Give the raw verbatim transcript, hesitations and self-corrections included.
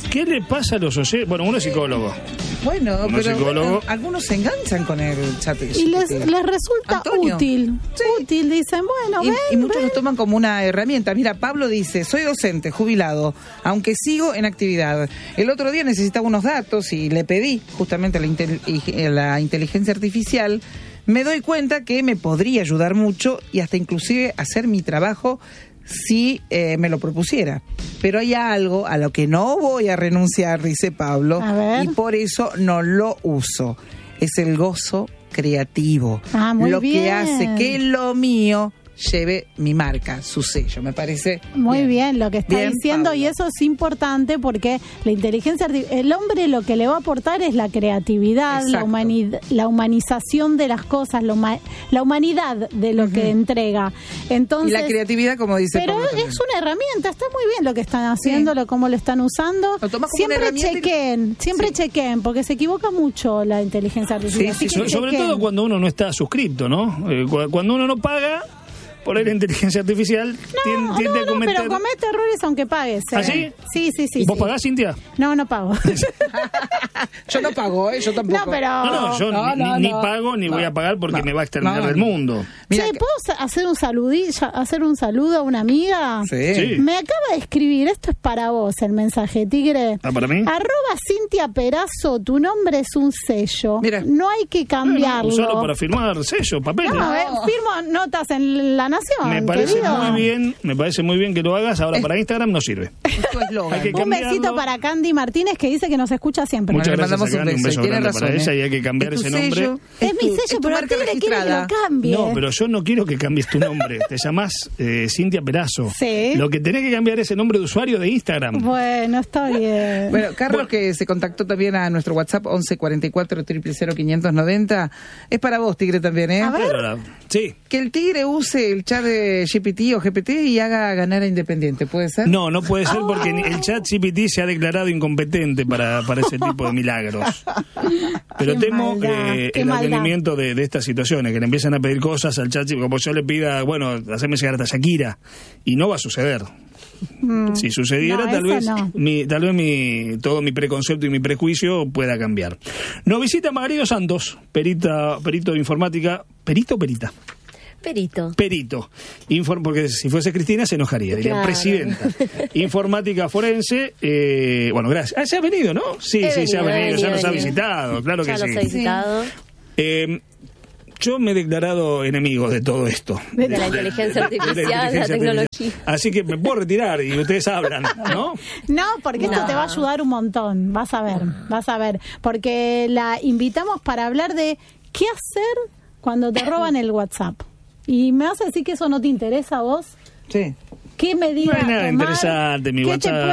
¿Qué le pasa a los oyentes? Bueno, uno es psicólogo. Bueno, uno pero psicólogo. Bueno, algunos se enganchan con el chat. Y les, les resulta Antonio. útil. Sí. Útil, dicen, bueno, Y, ven, y muchos ven. lo toman como una herramienta. Mira, Pablo dice, soy docente, jubilado, aunque sigo en actividad. El otro día necesitaba unos datos y le pedí justamente a la, intel- y- la inteligencia artificial. Me doy cuenta que me podría ayudar mucho y hasta inclusive hacer mi trabajo si eh, me lo propusiera. Pero hay algo a lo que no voy a renunciar, dice Pablo, A ver. y por eso no lo uso. Es el gozo creativo. Ah, muy lo bien. que hace que lo mío lleve mi marca, su sello, me parece. Muy bien, lo que está Bien, diciendo, Pablo. y eso es importante porque la inteligencia arti- el hombre lo que le va a aportar es la creatividad, la, Exacto. humanid- la humanización de las cosas, la, huma- la humanidad de lo que entrega. Entonces, Y la creatividad, como dice pero Pablo es también. una herramienta, está muy bien lo que están haciendo, lo, cómo lo están usando. Lo tomás como una Siempre herramienta y- chequen, siempre Sí. chequen, porque se equivoca mucho la inteligencia artificial. Sí, Así sí, que So- sobre chequen. todo cuando uno no está suscripto, ¿no? Eh, cu- cuando uno no paga, por ahí la inteligencia artificial tien- No, tiende no, a no, cometer... pero comete errores aunque pagues. ¿eh? ¿Ah, sí? Sí, sí, sí. ¿Vos sí. pagás, Cintia? No, no pago. Yo no pago, ¿eh? Yo tampoco. No, pero... No, no, yo No, ni, no, ni no. pago ni No. voy a pagar porque No. me va a exterminar No. del mundo. Mira, Che, ¿puedo sa- hacer un saludillo, hacer un saludo a una amiga? Sí. Sí. Me acaba de escribir, esto es para vos, el mensaje, Tigre. ¿Ah, para mí? Arroba Cintia Perazo, tu nombre es un sello. Mira. No hay que cambiarlo. Bueno, usarlo para firmar sellos, papeles. No, eh, firmo notas en La Nación, Me parece querido. muy bien, me parece muy bien que lo hagas. Ahora para Instagram no sirve. Esto es Logan. Hay que Un cambiarlo. besito para Candy Martínez, que dice que nos escucha siempre. Muchas Bueno, le gracias mandamos a un Candy, un beso, beso y tiene grande para razón, ella, ¿eh? y hay que cambiar Es tu ese nombre. sello, Es mi tu- sello, es tu pero marca Tigre quiere que lo registrada. cambie. No, pero yo no quiero que cambies tu nombre. Te llamás eh, Cintia Perazo. Sí. Lo que tenés que cambiar es el nombre de usuario de Instagram. Bueno, está bien. Bueno, Carlos, Bueno. que se contactó también a nuestro WhatsApp once cuarenta y cuatro, cero cero, quinientos noventa. Es para vos, Tigre, también, ¿eh? A ver. Pero la- sí. Que el Tigre use el chat de G P T o G P T y haga ganar a Independiente, ¿puede ser? No, no puede ser porque el chat G P T se ha declarado incompetente para, para ese tipo de milagros. Pero Qué temo maldad, eh, qué el maldad. atendimiento de, de estas situaciones, que le empiezan a pedir cosas al chat, como yo le pida, bueno, hacerme llegar hasta Shakira, y no va a suceder. Mm. Si sucediera, No, tal eso vez no. mi, tal vez mi, todo mi preconcepto y mi prejuicio pueda cambiar. Nos visita Margarito Santos, perita, perito de informática, perito o perita. Perito. Perito, Inform- porque si fuese Cristina se enojaría, diría Claro. presidenta. Informática forense, eh, bueno, gracias. Ah, se ha venido, ¿no? Sí, He sí, se ha venido, he venido, ya venido, nos ha he venido. visitado, claro Ya que los sí. he visitado. Eh, yo me he declarado enemigo de todo esto. De la inteligencia artificial, la tecnología. Así que me puedo retirar y ustedes hablan, ¿no? No, porque esto No. te va a ayudar un montón, vas a ver, vas a ver, porque la invitamos para hablar de qué hacer cuando te roban el WhatsApp. Y me vas a decir que eso no te interesa a vos. Sí. ¿Qué medida No hay nada tomar? interesante en mi ¿Qué te WhatsApp.